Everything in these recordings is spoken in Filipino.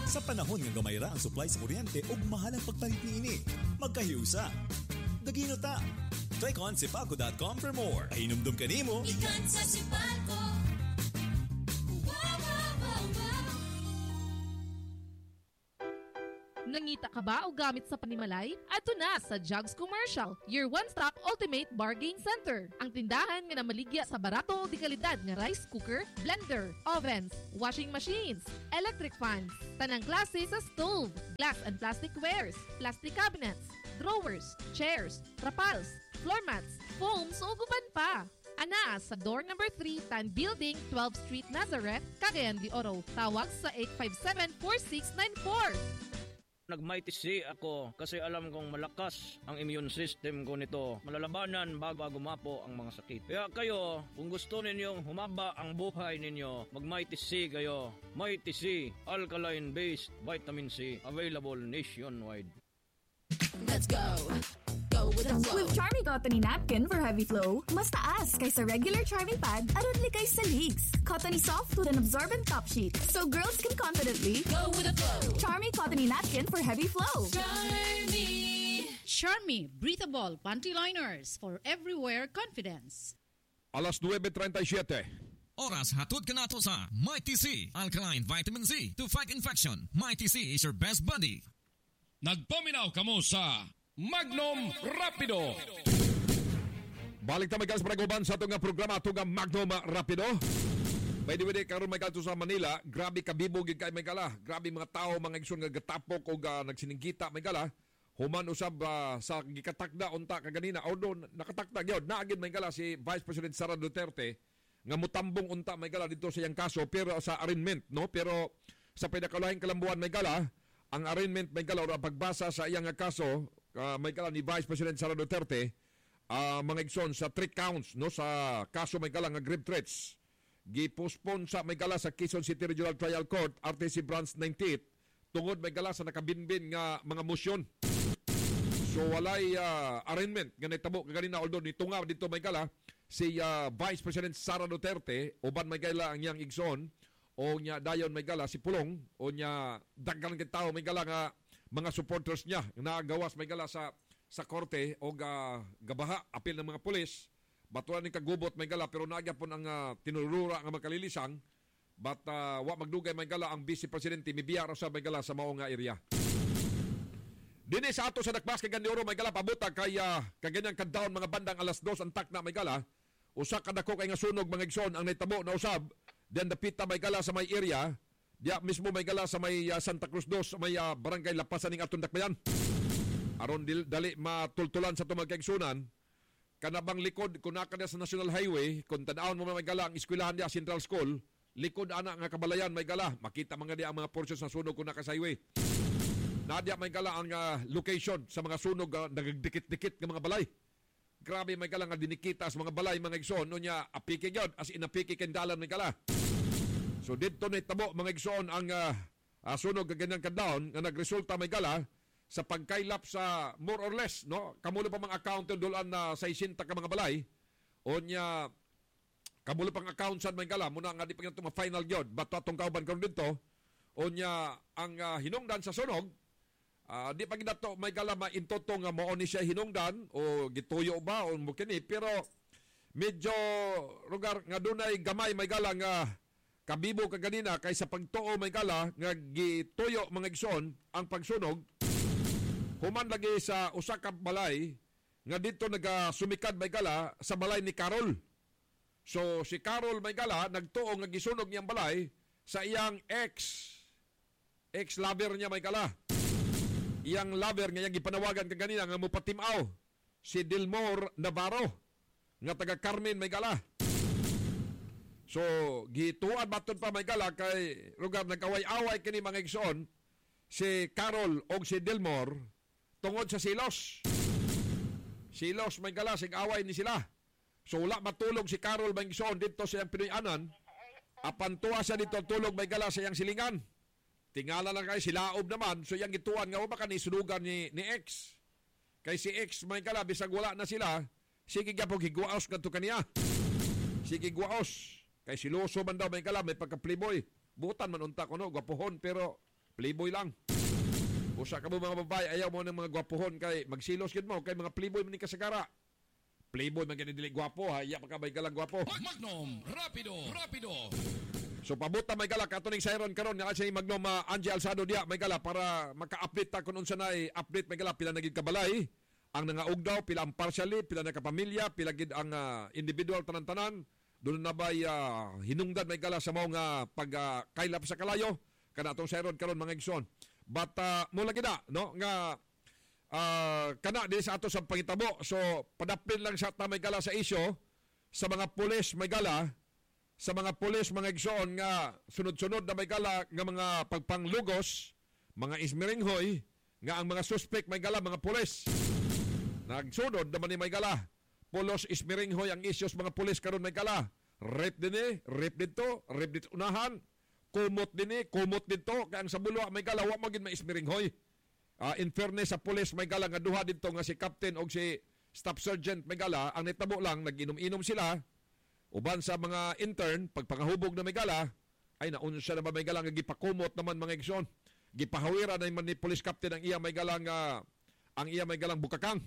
Sa panahon nga gamay ra ang supply sa kuryente ug mahal ang pagpalit niini, magkahiusa. Dagino ta. Click on sipalco.com for more. Pahinumdum ka nimo. Ikan sa Sipalco. Nangita ka ba o gamit sa panimalay? Ato na sa Jugs Commercial, your one-stop ultimate bargain center. Ang tindahan nga namaligya sa barato o di kalidad nga rice cooker, blender, ovens, washing machines, electric fans, tanang klase sa stove, glass and plastic wares, plastic cabinets, drawers, chairs, trapals, floor mats, foams o guban pa. Ana sa door number 3, Tan Building, 12th Street, Nazareth, Cagayan de Oro. Tawag sa 857-4694. Nag-mighty C ako kasi alam kong malakas ang immune system ko nito. Malalabanan bago gumapo ang mga sakit. Kaya kayo, kung gusto ninyong humaba ang buhay ninyo, mag-mighty C kayo. Mighty C, alkaline-based vitamin C, available nationwide. Let's go! Go with the flow. With Charmy Cottony Napkin for heavy flow, mas taas kaysa regular Charmy Pad aron likay sa leaks. Cottony Soft with an absorbent top sheet, so girls can confidently Go with the flow. Charmy Cottony Napkin for heavy flow. Charmy Breathable Panty Liners for everywhere confidence. Alas 9:37. Oras hatod ka nato sa Mighty C, Alkaline Vitamin C to fight infection. Mighty C is your best buddy. Nagpaminaw kamo sa Magnum Rapido. Balik ta mga guban sa itong programa itong Magnum Rapido. By the way, karon may kalto sa Manila, grabe kabibog yung kay may kala. Grabe mga tao, mga igsoon nga gatapok o nagsiningkita may kala. Human usab sa gikatakda unta kaganina. Although nakatakda yun, naagin may kala si Vice President Sara Duterte nga mutambong unta may kala dito sa iyang kaso pero sa arraignment, no? Pero sa pinakalahing kalambuan may kala, ang arraignment may kala o pagbasa sa iyang kaso may kala ni Vice President Sara Duterte mga igsoon sa 3 counts no sa kaso may kala nga grave threats gipospon sa may kala sa Quezon City Regional Trial Court RTC Branch 98 tungod may kala sa nakabinbin nga mga motion. So walay arraignment nga nahitabo kaganina although nitunga dito may kala si Vice President Sara Duterte uban may kala ang iyang igsoon o nya dayon may gala si Pulong o nya daghan kay tao may gala nga mga supporters niya nagawas may gala sa korte o gabaha apil ng mga pulis batuan ni kagubot may gala pero nagyapon ang tinurura nga makalilisang but wa magdugay may gala ang Vice Presidente mibiyara sa may gala sa mao nga area. Dinhi sa ato sa Dakbas kay Gandioro may gala pabuta kay kaganyang kadawon mga bandang alas 2 antak na may gala usa ka dako kay nga sunog mga igsoon ang nahitabo na usab. Then dapita may gala sa may area, diya mismo may gala sa may Santa Cruz 2, may barangay Lapasan ng Atong Dakbayan. Aron dali matultulan sa tumag kaigsunan, kanabang likod, kung nakada sa National Highway, kung tanaon mo may gala ang eskwelahan diya, Central School, likod ana nga kabalayan may gala, makita mga diya ang mga portions na sunog kung naka sa highway. Nadya may gala ang location sa mga sunog, nagdikit-dikit ng mga balay. Grabe may gala nga dinikita sa mga balay, mga igsoon, no niya apiki yun, as in apiki kendalan may gala. So dito na itabo mga igsoon ang sunog ganyan kadawon nga nagresulta may gala sa pagkailap sa more or less no kamulo pa mga account doon na 60 ka mga balay o nya kamulo pang account sad may gala muna nga di pa nga final gyud bato atong kauban karon dito o nya ang hinungdan sa sunog di pa gidato may gala maintoto nga mao ni siya hinungdan o gituyo ba o mukini pero medyo lugar nga dunay gamay may gala nga kabibo kaganina kay sa pagtuo may gala nga gituyo mga igsoon ang pagsunog human lagi sa usa ka balay nga dito nagasumikad may gala sa balay ni Carol. So si Carol may gala nagtuo nga gisunog niyang balay sa iyang ex lover niya may gala. Iyang lover nga gipanawagan kaganina nga mupatimaw si Dilmore Navarro nga taga Carmen may gala. So, gituan baton pa may gala kay lugar nagkaway-away kini mga igsoon si Carol o si Dilmore tungod sa silos. Silos may gala, sig-away ni sila. So, wala matulog si Carol may igsoon dito sa iyang Pinoy-anan. Apantuwa siya dito tulog may gala sa iyang silingan. Tingala lang kay silaob naman. So, iyang gituan nga baka ni sunugan ni ex. Kay si ex may gala, bisag wala na sila, sige ka po higwaos ganito kaniya. Sige gwaos. Kay siloso man daw may kalam, may pagka-playboy. Butan man unta ko no, gwapohon pero playboy lang. Usa ka mo mga babae, ayaw mo ng mga gwapohon kay magsilos gid mo kay mga playboy man ni kasagara. Playboy man gani dili gwapo, haya pa ka may galang gwapo. Magnum Rapido. So pabuta may gala katuning siren karon nga say Magnum Angie Alsado dia may gala para maka-update ta kun unsa nay update may gala pila na gid kabalay ang nangaugdaw, pila ang partially, pila na kapamilya, pila gid ang individual tanan-tanan. Doon na ba'y hinungdan may gala sa mga pagkailap sa kalayo kana atong siren karon mga igsoon. But mula gina, no, nga kana di sa ato sa pangitabo. So padapin lang sa may gala sa isyo sa mga pulis may gala, sa mga pulis mga igsoon nga sunod-sunod na may gala nga mga pagpanglugos, mga ismiringhoy nga ang mga suspect may gala mga pulis. Nagsunod naman ni may gala. Pulos ismiringhoy ang isyos mga pulis karon may gala. Rape din rape dito unahan. Kumot din kumot dito kaya ang sa bulwa may gala wa magin maismiringhoy. In fairness sa pulis may gala nga duha dito nga si captain o si staff sergeant may gala ang nitabo lang nag-inom-inom sila uban sa mga intern pagpangahubog na may gala ay naunsa na ba may gala nga gipakumot naman mga igsoon. Gipahawira na man ni police captain ang iya may gala nga ang iya may galang bukakang.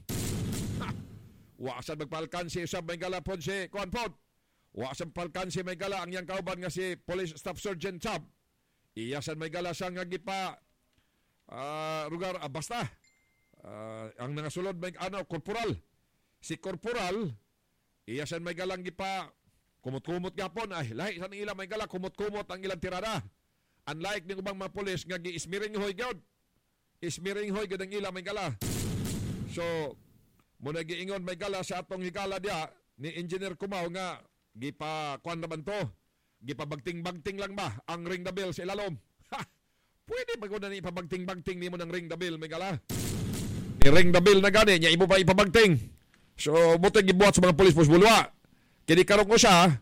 Wa sad magpalkansi usab may gala pod si kuan pod. Wa sa palkansi may gala ang yang kauban nga si Police Staff Sergeant Chab. Iyasan may gala siya nga gipa lugar basta ang nangasulod may korporal. Si korporal iyasan may galang gipa kumot-kumot gapon ay lahi sa ila may gala kumot-kumot ang ilang tirada. Unlike ning ubang mga pulis nga gi-ismiringhoy gyud. Ismiringhoy gyud ang ila may gala. So muna giingon may gala sa atong higala dia ni Engineer Kumaw nga gipa kuan naman to. Gipabagting-bagting lang ba ang ring the bell sa ilalom? Pwede ba na ni ipabagting-bagting nimo ng ring the bell may gala? Ni ring the bell na gani nya imo pa ipabagting. So buto gibuhat sa mga pulis pos bulwa. Kini karong usa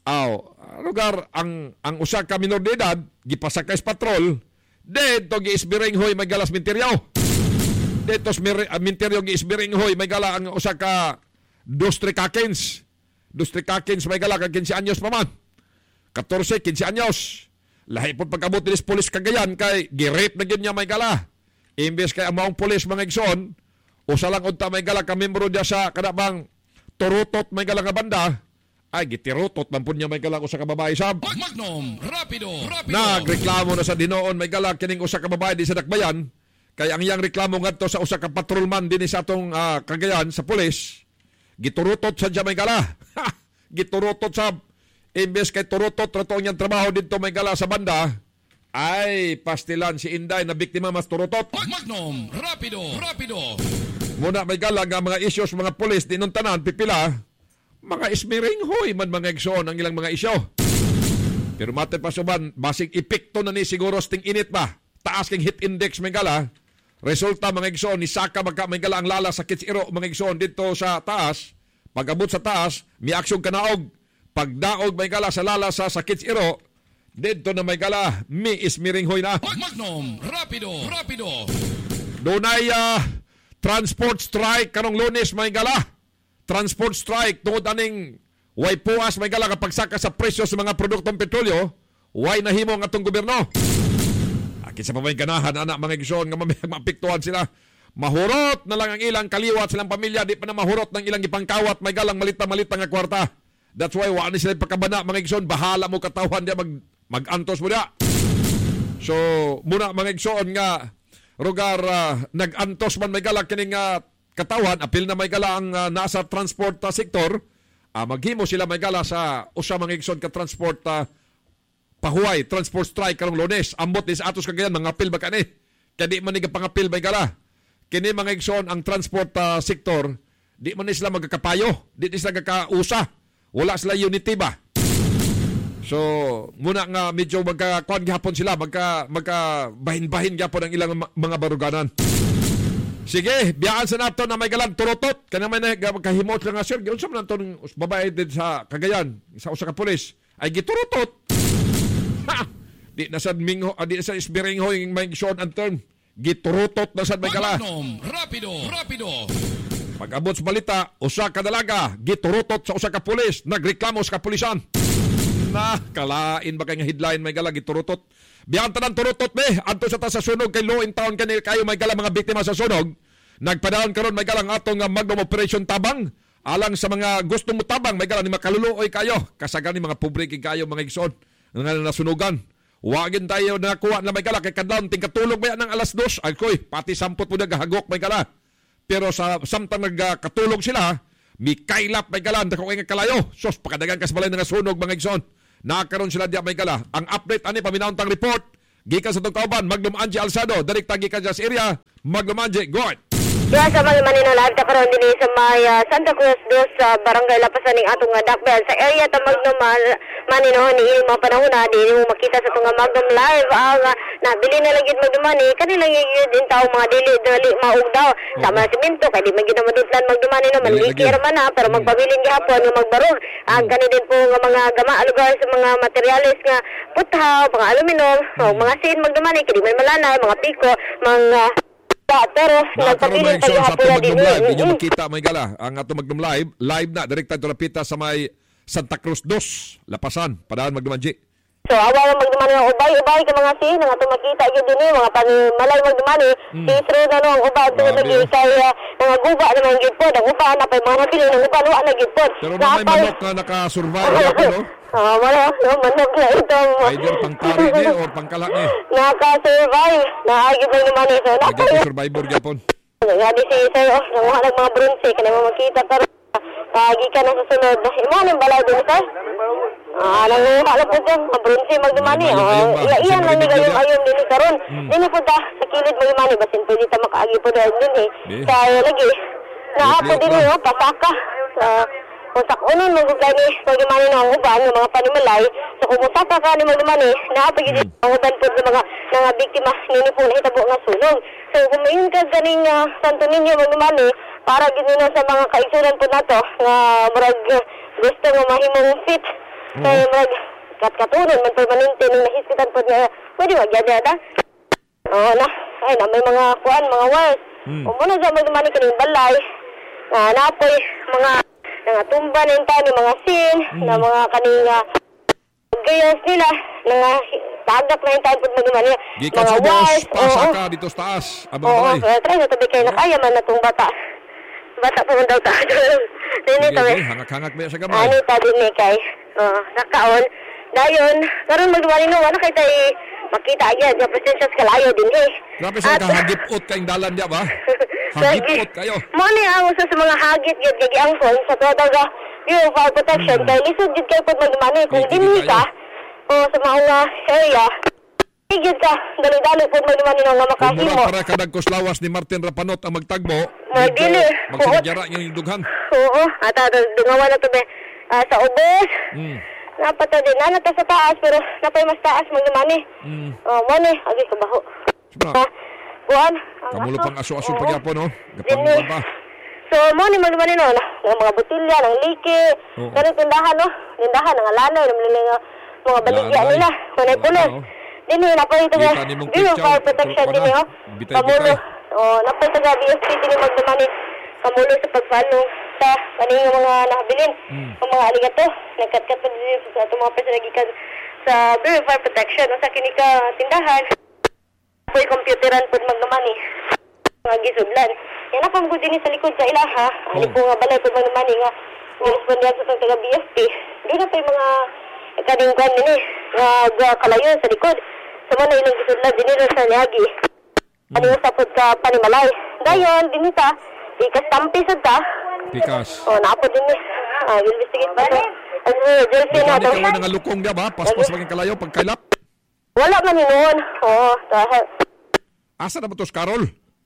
lugar ang usa ka minor de edad gipasakay sa patrol dito giisbiringhoy may galas minteryo. Dito minteryo giisbiringhoy may gala ang usa ka 2-3 kakins. 2-3 kakins may gala kag 15 anyos pa man. 14, 15 anyos. Lahi po pagkabot nilis polis Cagayan kay gi-rape na gyud niya may gala. Imbes kay ang maong polis mga igsoon, usa lang unta may gala ka membro dia sa kanabang turutot may gala nga banda, ay gitirutot man pud niya may gala usa ka babae sab. Magnum Rapido. Nagreklamo na sa dinoon may gala kining usa ka babae di sa Dakbayan kay ang iyang reklamo ngadto sa usa ka patrolman dinhi sa atong Cagayan sa pulis. Giturutot sa may gala. Giturutot sa imbes kay turutot rato niyang trabaho dito may gala sa banda ay pastilan si Inday na biktima mas turutot. Magnum Rapido. Muna may gala nga mga issues mga pulis di nun tanan pipila mga ismiringhoy man mga igsoon ang ilang mga isyo. Pero mate pa suban basig epekto na ni siguro sting init ba taas king heat index may gala. Resulta mga igsoon ni saka magka may gala ang lala sa Kitsiro mga igsoon dito sa taas. Pag-abot sa taas mi aksyon kanaog. Pagdaog may gala sa lala sa Kitsiro dito na may gala mi ismiringhoy na. Magnum Rapido. Dunay transport strike karong Lunes may gala. Transport strike tungod aning way puas may gala kapag saka sa presyo sa mga produktong petrolyo, way nahimo ang atong gobyerno. Kinsa pa may ganahan anak mga igsoon nga mapiktuhan sila. Mahurot na lang ang ilang kaliwat silang pamilya, di pa na mahurot ng ilang ipangkawat may galang malita-malita nga kwarta. That's why wala sila pagkabana mga igsoon, bahala mo katawan dia mag-antos mo dia. So muna mga igsoon nga rugar nag-antos man may gala kining katawan, apil na may gala ang nasa transport sector, maghimo sila may gala sa usa mga igsoon ka transport pahuway, transport strike karong Lunes. Ambot ni sa atos Cagayan mga apil ba kani? Kaya di man ni pangapil may gala. Kini mga igsoon ang transport sector, di man ni sila magkakapayo, di sila magkausa. Wala sila unity ba? So, muna nga medyo magkakuan gihapon sila, magkabahin-bahin gihapon ang ilang mga baruganan. Sige, biyaan sa nato na may galang turotot. Kaya may magkahimot lang nga, sir. Ganoon sa mga itong babae din sa Cagayan, sa usa ka pulis, ay giturotot. Di na sa isbiringhoy may short and term. Giturotot na sa may gala. Rapido. Pag-abot sa balita, usa ka dalaga, giturutot sa usa ka pulis, nagreklamo sa kapulisan. na, kalain ba kay nga headline may gala giturutot. Biyang tanan turutot be, adto sa ta sa sunog kay law in town kanil kayo may gala mga biktima sa sunog. Nagpadaan karon may gala ang atong Magnum Operation Tabang. Alang sa mga gusto mo tabang may gala ni makaluluoy kayo. Kasagan ni mga pobre kay kayo mga igsoon nga nasunugan. Wagin tayo nakuha na may gala kay kadlawon ting katulog ba ng alas 2. Agkoy, pati sampot mo nagahagok may gala. Pero sa samtang nagkatulog sila, mi kailap may gala dako kay kalayo. Sos pakadagan kas balay nga sunog mga igsoon. Nakaroon sila diya may gala. Ang update ani paminawntang report gikan sa tong kauban Magnum Angie Alsado, direkta gikan sa area. Magnum Angie, go ahead. Kaya sa mga maninalad ka karon din sa may Santa Cruz dos sa barangay Lapasan ning atong dakbel sa area ta Magnum maninoon ni mga panahon na di mo makita sa tunga Magnum live ang nabili na lang gid Magnum ni kanilang din tawo mga dili maug daw sama semento kay di man gid madutlan Magnum ni no manlikir man na pero magpabilin gihapon nga magbarog ang kani din po nga mga gama lugar sa mga materyales nga puthaw mga aluminum mga sin Magnum ni kay di man malanay mga piko mga pero nagpabilin tayo hapon din inyo makita may gala ang ato Magnum live na direkta to napita sa may Santa Cruz 2 Lapasan padaan Magnum Angie. So awa Magnum ni ubay ka mga sin nga ato makita gyud dinhi mga panimalay Magnum ni isro na no ang ubay to lagi kay mga guba naman gyud pod ang upa na pay mga nabili ng upa luwa na gyud pod. Pero may manok nga naka-survive gyud no. Wala, manok na ito. Either pangtari ni or pangkala ni. Naka-survive. Naagib lang naman ito. Naka-survivor gyapon. Nga si sir, nanguha ng mga bronze, kaya mo makita pero agi ka na sa sunod. Imo nang balay din sir? Nanguha lang po siya, mga bronze magdumani. Iyan lang ni gayong din karon. Dini po ta sa kilid magdumani, basin pwede ta makaagi po dahil din eh. Kaya lagi, naapo din yun, pasaka. Kung unon magugay ni magdumani na ang uban ng mga panimalay so kung musaka ka ni magdumani naapagin ang uban po ng mga biktima nini po na hitabo nga sunog so kung mayon ka ganing santo ninyo magdumani para ginino sa mga kaigsunan po nato nga murag gusto nga mahimong fit so murag katatunon man permanente ning nahiskitan po nga pwede magyada ta na ay na may mga kuan mga wires muna sa magdumani kaning balay napoy mga nga tumba na yung tani, mga sin, na mga kaninga gayos nila, nga tagap na yung tani po magdumani. Gikan sa dos, pasaka dito sa taas. Oo, try na tabi kayo na kaya man na itong bata. Bata po man daw ta. Hangak-hangak ba sa gamay? Ano ta din ni kay? Nakaon. Dayon, karon magdumani no, ano kay tayo makita agad, nga presensya sa kalayo din eh. Grabe sa hagip-ut kayong dalan diya ba? Hagip-ut kayo. Muna ang usa sa mga hagit yun kaya ang phone sa total yung fire protection kaya lisod yun kayo po magdumani kung dinhi ka o sa mga area higit ka dali-dali po magdumani nga makahimo kung para kadagkos lawas ni Martin Rapanot ang magtagbo magdili magsinagyara yung dughan at dungawan na to be sa ubos napata din na nata sa taas pero napay mas taas magdumani muna agi kabaho kuan kamulo pang aso-aso pagyapo no gapanguan pa so mo ni magdumani no mga botilya ng liki pero tindahan no tindahan ng alanay mga baligya nila manay pulo dinhi napay ito nga fire protection dinhi kamulo napay ito nga BSP dinhi magdumani kamulo sa pagpano sa kaning mga nakabilin ang mga aligato nagkatkat pa din sa itong mga personagikan sa fire protection sa kinika tindahan po computeran po magdumani mga gisudlan yan na pang din sa likod sa ilaha ali po nga balay po magdumani nga respondihan sa itong taga BFP doon na po yung mga kadingkwan din nga kalayo sa likod sa mga ilang gisudlan din sa niyagi ano yung sapod sa panimalay dayon din ita ikas tampisod ta pikas naapod din investigate pa to jersey na ito ikaw nga lukong diya ba paspas maging kalayo pagkailap wala man noon dahil asa na ba ito si Carol?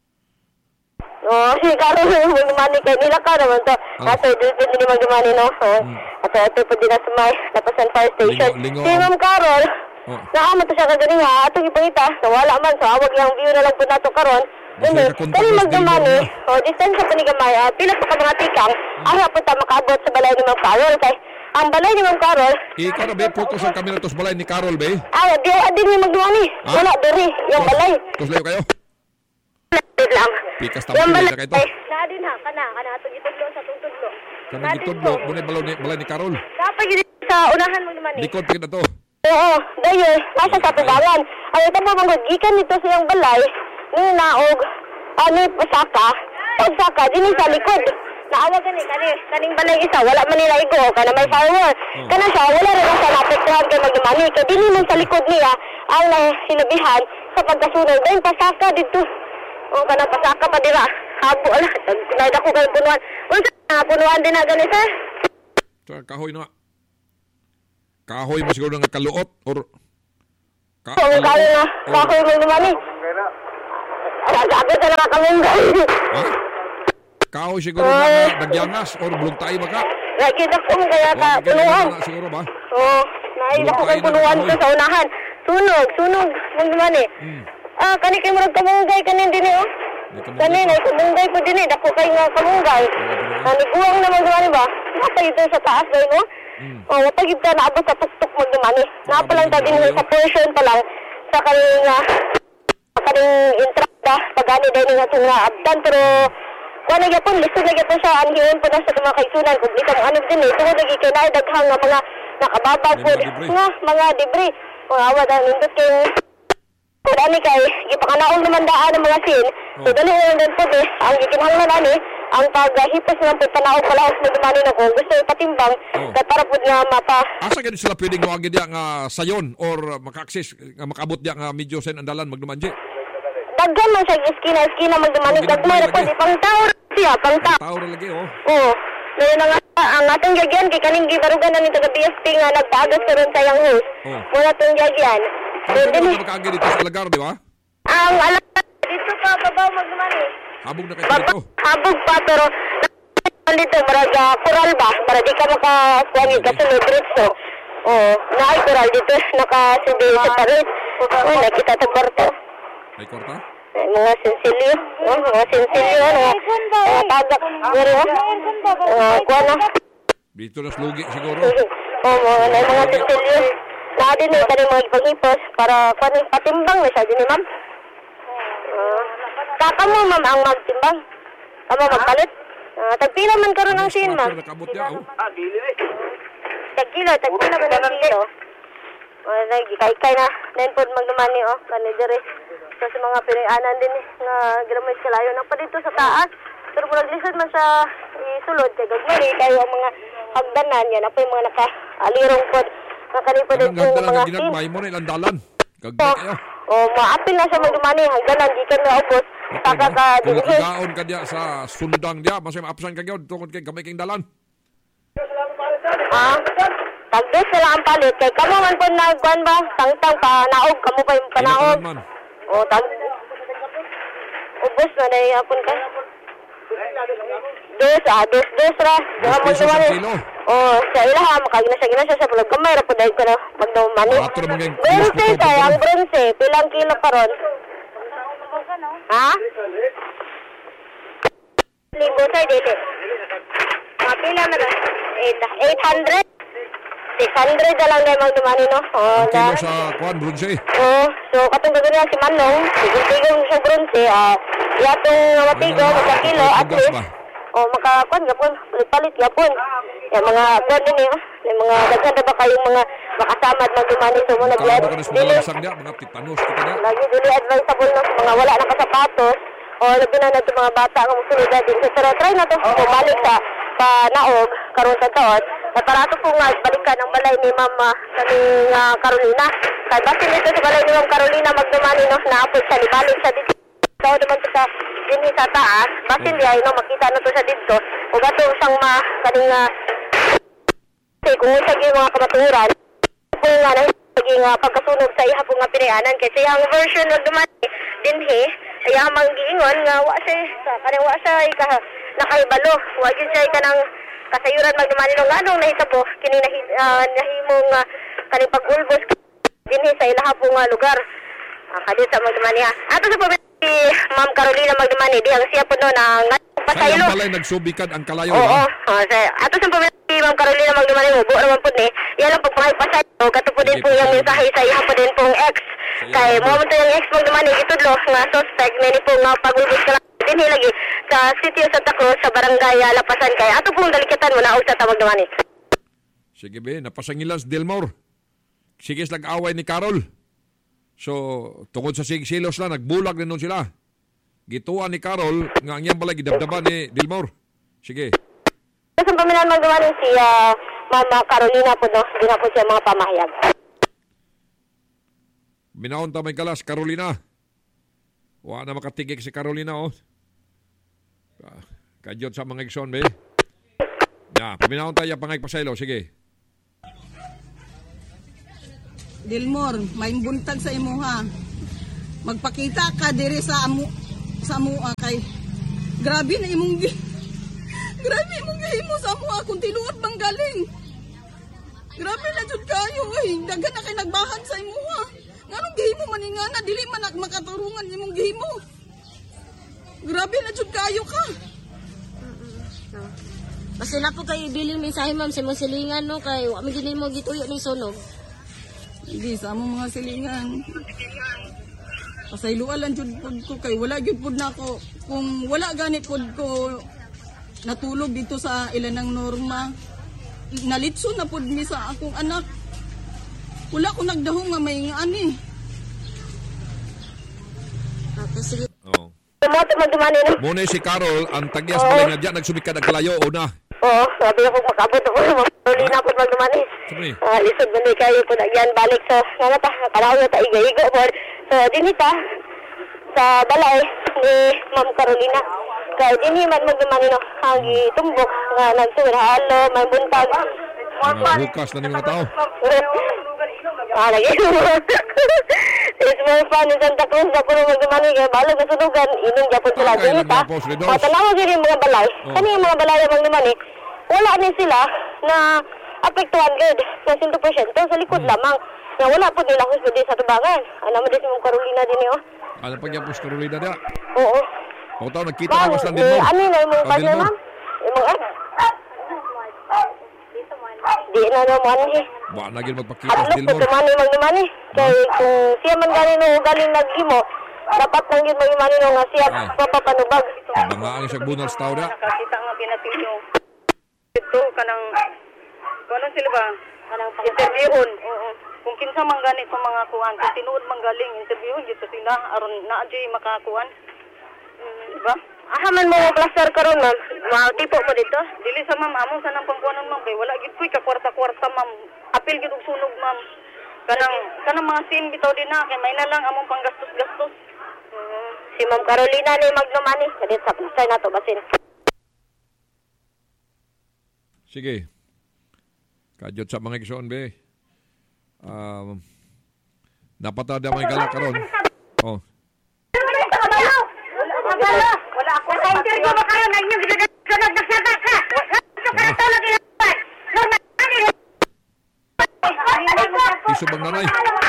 Si Carol magdumani kay nila ka naman to kaso dito din magdumani no at ito po din na sa may Lapasan Fire Station si Ma'am Carol naamot siya kagaling ha atong ipangita wala man so awag lang view na lang po nato karon kani magdumani distance pa ni gamay pila pa ka mga tikang ara po ta makaabot sa balay ni Ma'am Carol kay ang balay ni Ma'am Carol ikaw na ba focus ang kamera tos balay ni Carol ba di ni magdumani wala diri yung balay tos layo kayo lang pikas tamang na kayo to na din ha kana atong itudlo sa itong tudlo Kanang gitudlo, muna balay ni Carol. Dapat gid sa unahan magduman ni. Likod tigid na to. Oo, dayo, asa sa tubangan. Ang ito mo gikan nito siyang balay, ni naog, ani pasaka, pagsaka, din sa likod. Naawa kaning balay isa, wala man nila igo, kana may firewall. Kana siya, wala rin sa napektuhan kay magdumani. Kaya dili man sa likod niya, ang sinabihan sa pagkasunod. Dahil pasaka dito. O, kana pasaka pa dira. Habo, ala, nagdako kayo punuan. Unsa, punuan din na ganito. So, kahoy na. Kahoy mo siguro nga kaluot or kahoy na kahoy mo naman eh. Sabi ka na kamunggay. Ha? Kahoy siguro nga nagyangas or bulog tayo baka? Nakita ko kaya ka punuan. Siguro ba? Oo. Nakita ko kayo punuan ko sa unahan. Sunog mo naman eh. Kani kayo marag kamunggay kanin din eh oh. Kanin ay kamunggay po din eh. Dako kayo nga kamunggay. Naniguang naman naman ba? Napay ito sa taas ba no? Watagid ka naabot sa tuktok magdumani. Napalang ka din sa portion pa lang sa kaning entrada pagani din nga itong abdan pero kung nagyapon, lisod nagyapon siya anhiyon po na sa mga kaisunan kung itong ano din eh tungod lagi kayo na daghang nga mga nakababa po nga mga debris awa dahil nindot kayo kung ano kay ipakanaong naman daan ng mga sin so dali na din po ang gikinahanglan ani ang paghipos ng pagpanaog palaos na dumani na kung gusto ipatimbang para po na mapa asa ganun sila pwedeng mawagin diya nga sayon or maka-access nga makabot diya nga medyo sen andalan magdumanji daghan man siya iskina magdumani dagmay po di pang tao siya pang tao lagi oo Ngayon ang atong gagyan kay kaning gibarugan na ni taga BSP nga nagpaagas karon sa yang host muna atong gagyan Hindi makakagi dito sa lagar, di ba? Ang alam dito pa babaw magdumani. Habog na kayo dito? Habog pa pero dito maraga kural ba? Para di ka makakuha kasunod dito. Naay kural dito nakasindi sa parit. Nakita sa kwarto. May kwarto? Mga sensilyo. Mga sensilyo. Mga tagak. Kuha na. Dito na slugi siguro. Mga sensilyo. Na din ay tayo mga ipag-ipos para patimbang na siya din ma'am. Kaka mo ma'am ang magtimbang. Kamo magpalit. Tagpila man karon ang sin ma'am. Tagpila man ang kilo. Kay na. Then po magdumani kani dire. So sa mga pinayanan din nga gramay kalayo na pa dito sa taas. Pero kung naglisod man sa isulod kay gagmay kayo ang mga hagdanan yan. Apo yung mga naka-alirong pod. Nakalipo din po mga sin. Ginagmay mo na ilang dalan. Gagmay kayo. Maapil na siya magdumani. Hangganan, di ka na ubos. Kung nakagaan ka diya sa sundang diya, masaya maapusan ka gawin. Tungkol kay gamay kayong dalan. Tagdos na lang ang palit. Kay kamo man po nagkuhan ba? Tangtang pa naog. Kamo pa yung panaog. Ubos na dahil hapon ka. Dos ra. Dos pesos ang kilo. Sa ilaha, makagina siya sa pulag kamay, rapo dahil ko na magdumani. Bronze tayo, ang bronze. Pilang kilo karon? Ha? Libo sir, dito. Pila na lang. 800? 600 na lang dahil magdumani, no? Ang kilo sa kuhan, bronze. So katong gagawin lang si Manong, tigong sa bronze, yatong matigo, magkakilo, at least. Makakuan gapon, palit gapon. Yung mga kuan din yung mga daghan na ba kayong mga makasama at magdumani so mo nag-live. Mga titanos kita na. Lagi dili advisable no sa mga wala na kasapatos o labi na nato mga bata nga musulod din. Pero try na to balik sa naog karon sa taon. Para ato po nga balikan ang balay ni Mama kaning Carolina. Kay basin dito sa balay ni Ma'am Carolina magdumani no naapod sa libalik sa dito. Daw naman sa dinhi sa taas, basin diay no makita na to sa dito. Ug ato sang kaning kung sa mga kamaturan kung nga naging pagkasunog sa iha po nga pinayanan kasi ang version na dumani dinhi ay amang giingon nga wa siya nakaibalo wa gyud siya kanang kasayuran magdumani no nganong nahitabo kini nahimong kaning pag-ulbos dinhi sa ilaha po nga lugar kadto sa magdumani ato sa si Ma'am Carolina magdumani dihang siya po no na pasaylo sayang balay nagsubikan ang kalayo ato sa si Ma'am Carolina magdumani mo buo naman po ni yan ang pagpapasaylo kato po din po yung mensahe sa iya po din pong ex kay mo man yung ex magdumani itudlo nga suspect nini po nga pag-ulbos ka Dinhi lagi sa City of Santa Cruz sa Barangay Lapasan kay ato pong dalikatan mo na og sa tawag naman eh. Sige be, napasangilan si Delmore. Sige slag away ni Carol. So, tungkol sa silos na, nagbulag din nun sila. Gituan ni Carol, nga ang yan pala gidabdaban ni Delmore. Sige. Sa paminan magduman si Mama Carolina po, no? Hindi na po siya mga pamahayag. Binaon tamay kalas, Carolina. Wala na makatigik si Carolina, oh. Kadyot sa mga ikson, be. Na, paminaon tayo pangay pasaylo, sige. Delmore, may buntag sa imuha. Magpakita ka diri sa amua kay grabe na imong grabe imong gihimo sa amua kung tinuod bang galing. Grabe na jud kayo daghan na kay nagbahad sa imuha. Nganong gihimo maningana dili man makaturungan imong gihimo. Grabe na jud kayo ka. Basta na po kayo biling mensahe ma'am sa mga silingan no kay wa mi gini mo gituyo ning sunog. Hindi sa among mga silingan. Pasayloan lang jud pod ko kay wala gyud pod nako. Kung wala gani pod ko natulog dito sa ilanang norma. Nalitso na pod mi sa akong anak. Wala ko nagdahong nga may nga ani. Sige. Oh. Muna si Carol, ang tagyas pala nga dyan, nagsumikad ang kalayo, una. Oo, sabi ako makabot ako, magpuli na po magdumani. Lisod ba na kayo po na yan, balik sa, nga pa, kalaw na taiga-iga po. So, dinita, sa balay ni Ma'am Carolina. Kaya dinhi man magdumani no, ang itumbok, nga nagsuwir, halo, may buntag. Bukas na ng mga tao. Lagi. It's more fun in Santa Cruz, Japon magdumani kaya balag na sunugan, inong Japon sila. Dinita, tanawa din yung mga balay. Kani yung mga balay na magdumani, wala din sila na apektuhan good na 100% sa likod lamang. Na wala po nila hospital sa tubangan. Ano mo din si Ma'am Carolina din yun. Ano pa niya po si Carolina niya? Oo. O tao, nagkita ka mas lang din mo. Ano na yung mga kanya ma'am? Yung mga di na naman eh. Ba naging magpakita sa Dilmore. Dilmore. Magdumani. Kaya kung siya man galing galing naghimo, dapat nang yun magdumani nga siya papapanubag. Bangaan siya bunal sa tao na. Nakakita nga pinatilyo. Ito kanang ano sila ba? Kanang interviewon. Kung kinsa man ganit sa mga kuan, kung tinuod man galing interviewon gito sila aron naa jay makakuan. Diba? Ahaman mo plaster karon ma'am. Tipo mo dito. Dili sa ma'am amo sa nang pangkuanon ma'am kay wala gid koy ka kwarta-kwarta ma'am. Apil gid og sunog ma'am. Kanang mga sim bitaw din na kay may na lang among panggastos-gastos. Si Ma'am Carolina ni magdumani. Kadit sa plaster na to basin. Sige. Kadyot sa mga igsoon, be. Napatada may galak karon. Oh. Wala ako. Naka-interview ba kayo? Nag-sunod na sabak ka. Iso bang nanay?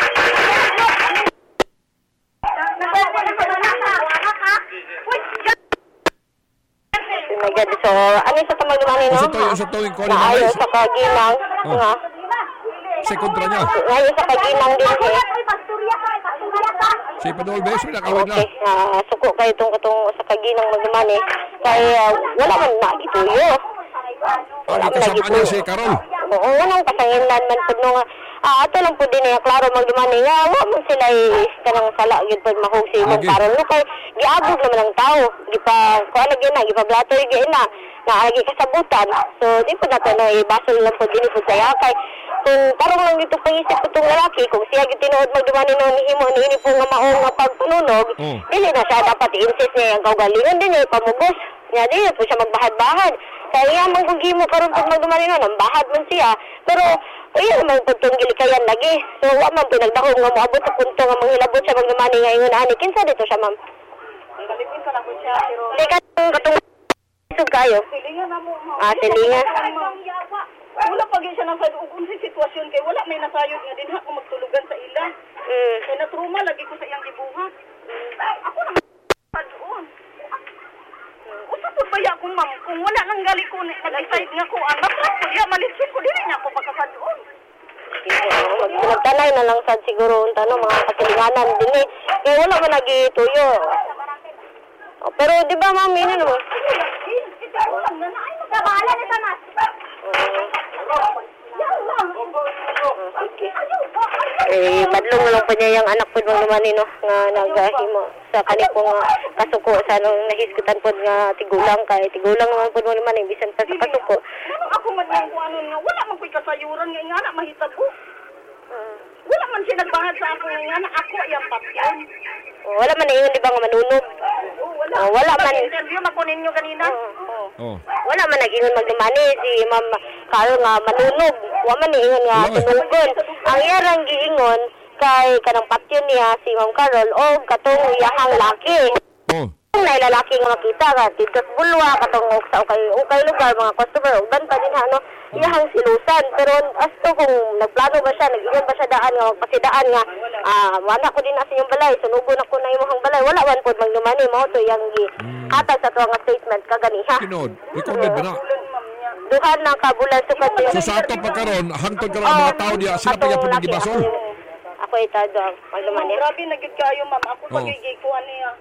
So, ano sa tamag-dumani, no? Sa tuwing ko, Naayo sa kaginang. Nga. Sa kontra niya. Naayo sa kaginang din. Si Padol, be, sila kawin na. Okay, suko kayo itong sa kaginang magdumani. Kaya wala man na gituyo. Ano kasama niya si Carol? Oo, walang kasanginlan man po nung ato lang po din klaro magdumani nga wa man sila kanang sala gyud pag mahugsi mo karon no kay giabog naman ang tao gipa kuan lagi na gipa-blatter gyud na lagi kasabutan so di po nato no ibasol lang po din po saya kay kung tarong lang dito pangisip ko tong lalaki kung siya gyud tinuod magdumani no nihimo niini po nga mao nga pagpununog dili na siya dapat i-insist niya ang kaugalingon din pamugos nya di po siya magbahad-bahad kaya man kung gimo karon pag magdumani no nang bahad man siya pero ayun naman po itong gilikayan lagi. So, wa man po nagdahong nga moabot sa punto nga manghilabot siya magdumani ngayon ani. Kinsa dito siya, ma'am? Ang galipin sa labot siya, pero... Hindi ka katong isog kayo? Silingan na mo. Silingan. Wala pa siya ng unsay sitwasyon kay wala may nasayod nga din ako magtulugan sa ila. Kaya na-trauma lagi ko sa iyang gibuhat. Ako naman doon. Usap po ba ya kung ma'am, kung wala nang gali ko nag-decide nga ko, matrap ko ya, malisod ko, dili niya ako makasad doon. Nagtanay na lang sad siguro mga kasilinganan din eh. Kaya wala man nagituyo. Pero di ba ma'am, yun naman? Madlong lang po niya yung anak po bang naman no, nga naghimo sa kanipong kasuko sa nung nahisgutan po nga tigulang kay tigulang naman po naman bisan pa sa kasuko. Ako madlong ko ano nga, wala man ko'y kasayuran nga nga na mahitabo. Wala man siya nagbahad sa ako nga na ako yung papyan. Wala man ingon di ba nga manunog? Wala man. Interview man ko ninyo kanina. Wala man nag-ingon magdumani si Ma'am Carol nga manunog. Wala man ingon nga tunugon. Ang iyang giingon kay kanang patyo niya si Ma'am Carol o katong iyahang laki. Kung nailalaki nga makita ka, titot bulwa, katong ukay lugar, mga customer, uban pa din ano, iyahang silusan. Pero asto kung nagplano ba siya, nag-ingon ba siya daan nga, magpasidaan nga, wala ko din na sa iyong balay, sunugon ako na imong balay, wala man po magdumani mo, to yung hatag sa to nga statement, kaganiha. Pinod, recorded ba na? Duhan na kabulan sukat din. So sa ato pagkaroon, hangtod karon ang mga tao diya, sila pa gyapon nagibasol. Ako itado ang magdumani. Grabe nagid kayo ma'am, ako pagigikuan niya.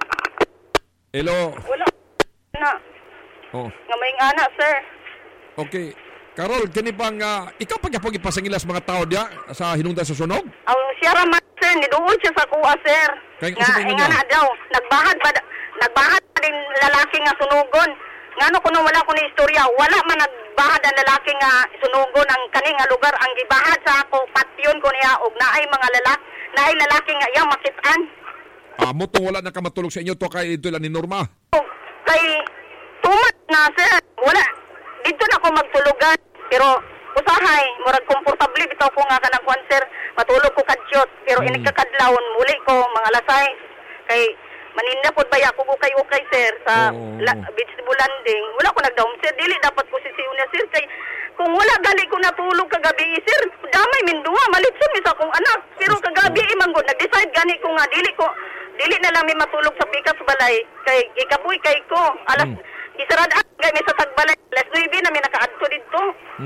Hello. Wala na. Nga may anak, sir. Okay. Carol, kini pang ikaw pa gyapon gipasangilas mga tao diya sa hinungdan sa sunog? Ang siya ra man, sir, niduol siya sa kuha, sir. Nga na daw, nagbahad pa din lalaki nga sunugon. Ngano kuno wala ko ni istorya, wala man nagbahad ang lalaki nga sunugon ang kaning nga lugar ang gibahad sa ako patyon ko niya og naay mga lalaki nga iyang makitaan. Mo tong wala na ka matulog sa inyo to kay ito lang ni Norma. Kay tumat na, sir. Wala. Dito na ako magtulugan. Pero usahay, murag komportable bitaw ko nga kanang kwan, sir. Matulog ko kadyot. Pero inikakadlawon, muli ko, mga lasay. Kay maninda po ba ako ukay-ukay, sir, sa vegetable landing. Wala ko nagdaom, sir. Dili dapat ko sisiyo niya, sir. Kay kung wala gali ko natulog kagabi, sir, damay minduwa, malitson misa kong anak. Pero kagabi imanggod, nag-decide gani ko nga, dili na lang may matulog sa pikas balay. Kay ikapoy kay ko. Alas, isarad kay may sa tagbalay. Alas 9 na may nakaadto dito.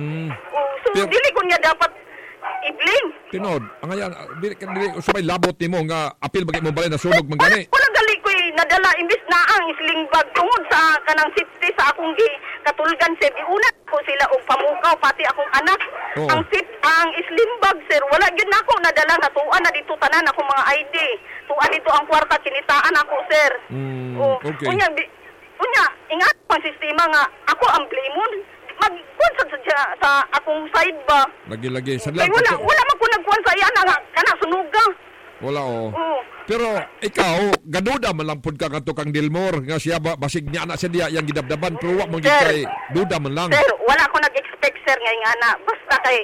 So, dili ko niya dapat i-blame. Tinod, ang ayan, dili usabay labot nimo nga apil bagay mo balay na sunog man gani. Wala gali ko nadala imbis na ang sling bag tungod sa kanang safety sa akong katulgan, sir. Una ko sila og pamukaw pati akong anak. Ang sling bag, sir, wala gyud nako nadala, natuan na dito tanan akong mga ID. Tuan dito ang kwarta kinitaan ako, sir. Okay. Unya ingat ang sistema nga ako ang blamon. Magkuan sa akong side ba? Lagi-lagi. Wala man ko nagkuan sa iya nga kana sunuga. Wala Pero ikaw, ganuda man lang pud ka kadto kang Dilmore nga siya basig niya na siya diya yang gidabdaban pero wa mo gid kay duda man lang. Sir, wala ko nag-expect, sir, nga ana. Basta kay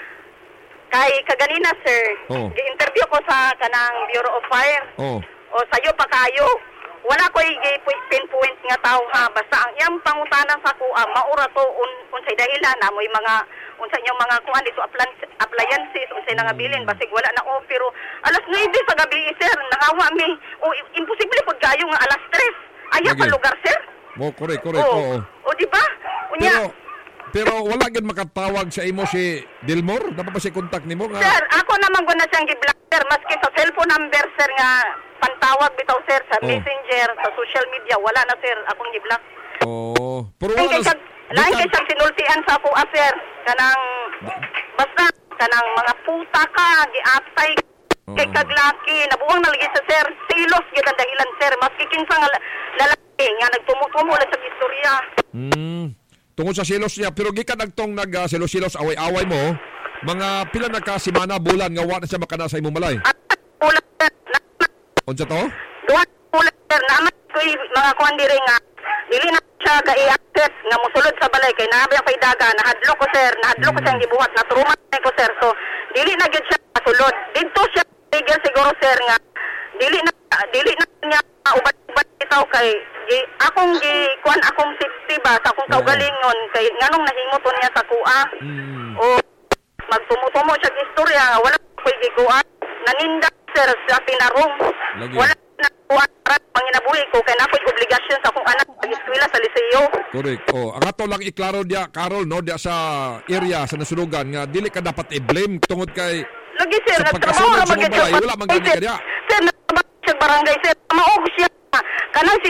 kaganina, sir. Gi-interview ko sa kanang Bureau of Fire. O sayo pa kayo. Wala ko pinpoint nga tao ha. Basta ang iyang pangutanan sa kuha, maura to unsay dahilan na mo'y mga unsa inyong mga kuan dito appliances unsay nangabilin basig wala na pero alas 9 sa gabi, sir, nangawa mi. Imposible pud kayo nga alas 3. Aya pa lugar, sir. Correct. Di ba? Unya. Pero wala gyud makatawag sa imo si Dilmore? Dapat pa si contact nimo nga. Sir, ako naman guna siyang gi-block, sir, maski sa cellphone number, sir, nga pantawag bitaw, sir, sa messenger, sa social media, wala na, sir, akong gi-block. Pero wala na. Lain kay siyang sinultian sa ako, sir, kanang basta kanang mga puta ka, giatay kay kaglaki, nabuwang nalagi sa, sir, silos gyud ang dahilan, sir, maski kinsa nga lalaki nga nagtumo-tumo lang sa istorya. Tungod sa silos niya, pero gikan nagtong silos away-away mo, mga pila na ka simana bulan nga wa na siya makana sa imong malay. Bulan, sir. Unsa to? Bulan, sir, naman ko mga kuan diri nga dili na siya ga-i-access nga mosulod sa balay kay nabi ang paidaga, nahadlok ko, sir, siyang gibuhat, naturumat ko, sir. So dili na gyud siya masulod. Dito siya tigil siguro, sir, nga dili na niya ubat-ubat itaw kay akong akong safety ba sa akong kaugalingon kay nganong nahimot niya sa kuha. O magtumutumo siya istorya wala ko'y gikuan naninda, sir, sa pinarong. Wala na kuha panginabuhi ko kay nako'y obligasyon sa akong anak mag-eskwela sa liseyo. Correct. Ang ato lang iklaro dia, Carol, no, dia sa area sa nasunugan nga dili ka dapat i-blame tungod kay lagi, sir, sa pagkasunod sa balay wala man gani ka dia. Sir, sa barangay, sir, maog siya kanang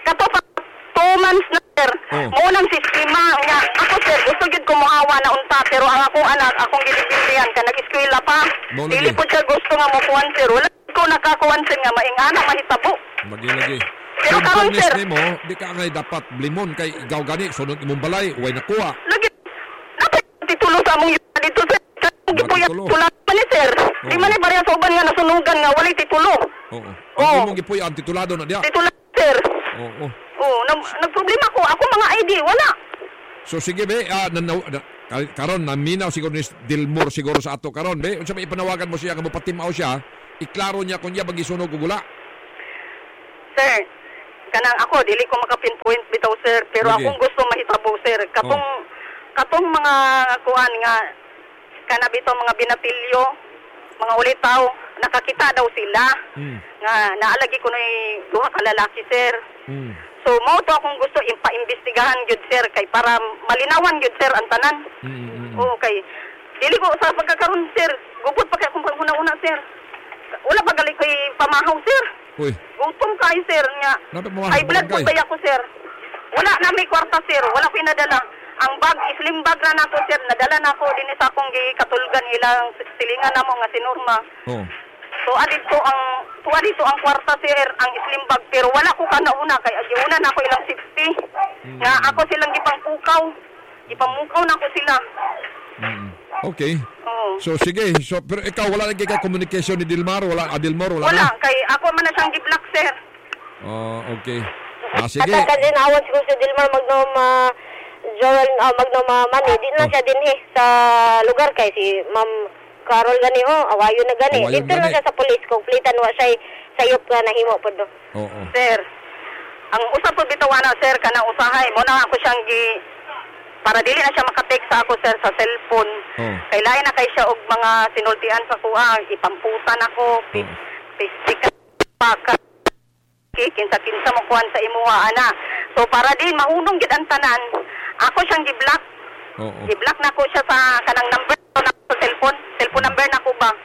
Kato pa 2 months na sir. Munang sistema nga ako sir gusto gyud ko moawa na unta pero ang akong anak akong gidipindihan ka nag-eskwela pa. Dili po siya gusto nga mokuan sir. Wala ko nakakuan sir nga maingana mahitabo. Lagi. Pero karon sir, nimo, di ka ngay dapat blimon kay igaw gani sunod imong balay way nakuha. Lagi. Dapat titulo sa among dito sir. Gipuyan tulan pa ni sir. Di man ni pareha sa uban nga nasunugan nga walay titulo. Oo. Ang imong gipuyan titulado na diya. Titulado sir. Oo. Nagproblema ko. Ako mga ID, wala. So sige be, karon naminaw siguro ni Dilmor siguro sa ato karon be. Unsa may ipanawagan mo siya kamo patimaw siya, iklaro niya kung iya bagisunog og wala. Sir, kanang ako dili ko maka-pinpoint bitaw sir, pero akong gusto mahitabo sir. Katong mga kuan nga kana bitaw mga binatilyo, mga ulitaw, nakakita daw sila. Nga naalagi ko na duha ka lalaki sir. So mo to akong gusto ipa-imbestigahan gyud sir kay para malinawan gyud sir ang tanan. Okay. Dili ko sa pagkakaroon sir, gubot pa kay akong una sir. Wala pa gali koy pamahaw sir. Uy. Gutom kay sir nga. Ay blood po kay ako sir. Wala na may kwarta sir, wala ko nadala. Ang bag, slim bag na nako sir, nadala nako din sa akong gikatulgan ilang silingan namo nga sinurma. So adito ang kwarta sir, ang slim bag pero wala ko kanauna kay una na ako ilang 60. Nga ako silang gipangpukaw. Gipamukaw na ko sila. Okay. So sige, pero ikaw wala lagi ka communication ni Dilmar, wala Wala kay ako man na siyang gi-block sir. Okay. Sige. At kasi naawan siguro si Dilmar Magnom Joel Magnom Mani, di na siya dinhi sa lugar kay si Ma'am Carol gani awayo na gani. Dito na siya sa police kumplitan wa siya sayop nga nahimo pod do. Sir, ang usap po bitawana sir kanang usahay mo na ako siyang para dili na siya maka-text sa ako sir sa cellphone. Kay lain na kay siya og mga sinultian sa kuha, ipamputan ako, pistikan pa kinsa mo kuhan sa imuha ana. So para din mahunong gid ang tanan, ako siyang gi-block. Gi-block na ko siya sa kanang number na sa cellphone number na ko ba.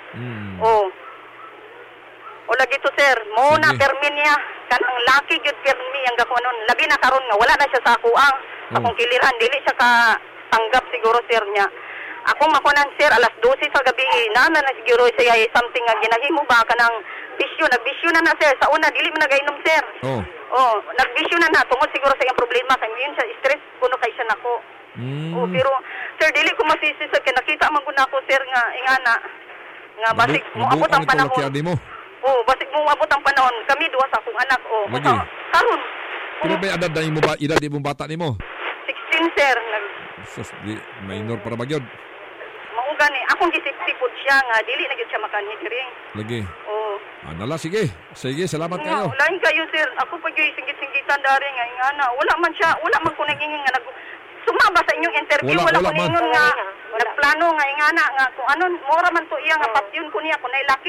O lagi to sir, mo na permin niya kanang laki gyud permi ang gakunon. Labi na karon nga wala na siya sa kuang. Akong kiliran dili siya ka tanggap siguro sir niya. Akong makunan sir alas 12 sa gabi na siguro siya something nga ginahimo ba kanang nagbisyo na sir sa una dili man nagainom sir. Nagbisyo na tungod siguro sa iyang problema kay yun siya stress kuno kay siya nako. Pero sir dili ko masisi sir kay nakita man gud ako sir nga ingana nga basig mo abot ang panahon. Basig mo abot ang panahon kami duha sa akong anak karon. Pero may edad na imo ba edad imong bata nimo? 16 sir. Minor para ba gyud? Mao gani akong gisipsip pod siya nga dili na gyud siya makanhidiri. Lagi. Nala sige. Sige, salamat kayo. Lain kayo sir. Ako pa gyud singgit-singgitan dari nga ingana. Wala man ko nagingin nga sumaba sa inyong interview wala ko ningon nga nagplano nga ingana nga kung ano mora man to iya nga patyon ko niya kun nay laki.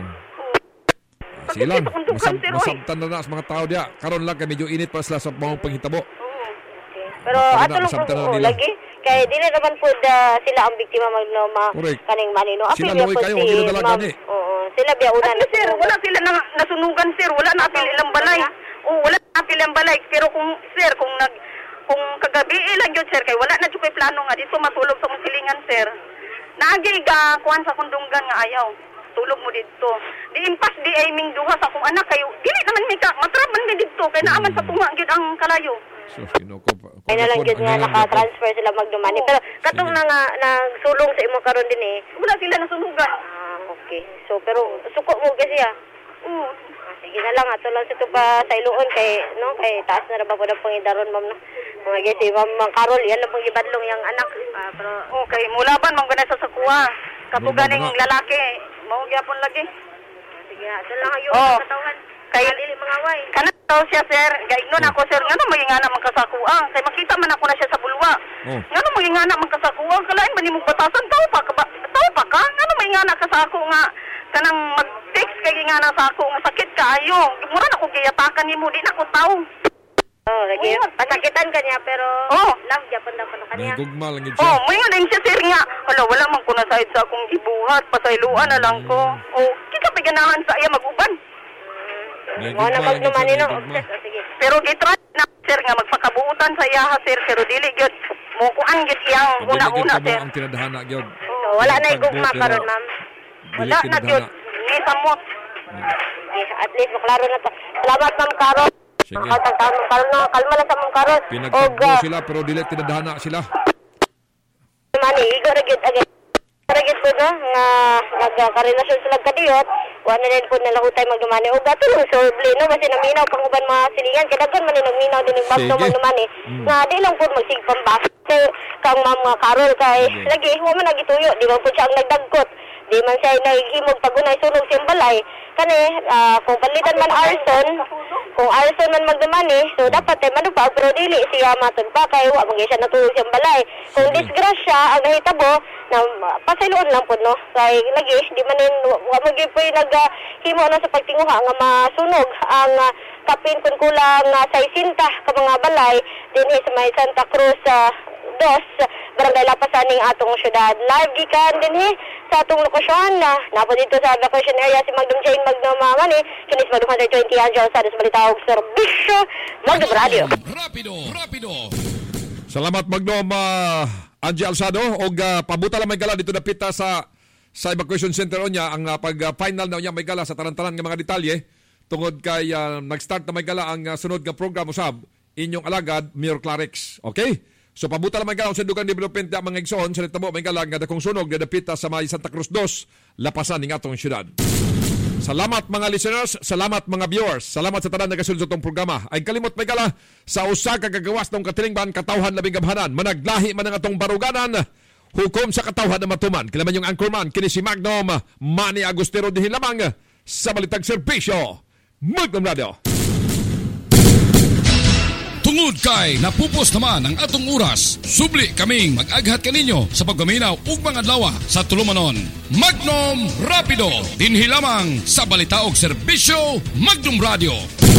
Sige lang, masabtan na sa mga tao diya. Karon lang kay medyo init pa sila sa mga panghitabo. Pero ato lang lagi kay dili naman po sila ang biktima magnoma kaning manino. Sila loy kayo ang ginadalagan ni. Sila biya una na sir, wala sila nasunugan sir, wala na apil ilang balay. Wala na apil ilang balay pero kung sir kung kagabi lang yun sir kay wala na jud koy plano nga dito matulog sa mong silingan sir. Naagi kuan sa kundunggan nga ayaw. Tulog mo dito. Di impas di aiming duha sa akong anak kayo. Dili naman mi ka matraban mi dito kay naaman sa tunga gyud ang kalayo. Ay na lang gyud nga naka-transfer sila magdumani. Pero katong na nga nagsulong sa imo karon din wala sila nasunugan. Okay. So pero suko mo kasi sige na lang ato lang sa tuba sa iluon kay taas na ra ba pud ang pangidaron ma'am na. Mga gisi ma'am Carol yan lang pang gibadlong yang anak. Pero okay, mulaban man gana sa kuha. Katuganing lalaki, mao gyapon lagi. Sige, ato lang ayo katawan. Kay dili mangaway. Kana daw siya sir, gaignon ako sir, ngano magingana man kasakuha. Kay makita man ako na siya sa bulwa. Ngano magingana man kasakuha, kalain ba nimo batasan tao pa ka? Ngano magingana ka sa ako nga kanang mag-text kay gingana sa ako nga sakit kaayo. Mura na ko giyatakan nimo, di na ko tawo. Lagi pasakitan kanya pero love gyapon daw kuno kanya. Gugma lang gid siya. Moingon din siya sir nga. Wala man ko na side sa akong gibuhat, pasayloan na lang ko. Kita pa ganahan sa iya mag-uban. Mo na magdumani no. Sige. Pero gitry na sir nga magpakabuutan sa iya sir pero dili gyud mo kuan gyud iyang una-una sir. Ang tinadhana gyud. Wala na igugma karon ma'am. Wala na gyud. Ni samot. At least maklaro na to. Salamat ma'am Carol. Sige. Kalma lang sa ma'am Carol. Pinagtagpo sila pero dili tinadhana sila. Mani igo ra gyud agad. Ragit po na nga nagkarelasyon sila kadiyot, wala na rin po nalahutay magdumani. O gato nung sorbli, no? Kasi naminaw pang uban mga silingan. Kadagan man nagminaw din yung bagto magdumani. Nga di lang po magsigpang basa. Kasi kang mga Carol kay lagi, huwag man nagituyo. Di ba po siya ang nagdagkot. Di man siya nagihimog pagunay sunog siyang balay. Kani, kung palitan man arson, kung arson man magdumani, so dapat ay manupag, pero dili siya matagpa kay huwag mag siya natulog siyang balay. Kung disgrasya, ang nahitabo, na pasayloon lang po, no? Kay lagi, di man huwag mag-ipo yung naghimo na sa pagtinguha nga masunog ang kapin kung kulang sa isinta ka mga balay din sa may Santa Cruz Dos, barangay Lapasaning atong syudad. Live gikan din sa atong lokasyon na napo dito sa evacuation area si Magdum Jane Magdum Mani, kinis Magdum 120 Angel sa Balitawag Serbisyo Magdum Radio. Rapido. Salamat Magdum Angie Alsado og pabuta lang may gala dito napita sa evacuation center niya ang pag-final na niya may gala sa tanan-tanan nga mga detalye tungod kay nag-start na may gala ang sunod nga program usab inyong alagad Mayor Clarix. Okay? So pabuta lang may gala sa dugang development ang mga igsoon sa nitamo may gala nga dakong sunog nga dapita sa may Santa Cruz 2 lapasan ning atong syudad. Salamat mga listeners, salamat mga viewers, salamat sa tanan nagasulod sa itong programa. Ay kalimot may gala sa usa ka gagawas ng katilingban katawhan labing gabhanan, managlahi man ang atong baruganan, hukom sa katawhan na matuman. Kilaman yung anchorman, kini si Magdum Manny Agustero dihin lamang sa Balitag Serbisyo Magdum Radio. Tungod kay napupos naman ang atong oras, subli kaming mag-aghat kaninyo sa paggaminaw ug mga adlaw sa tulumanon. Magdum Rapido, dinhi lamang sa Balitaog Serbisyo Magdum Radio.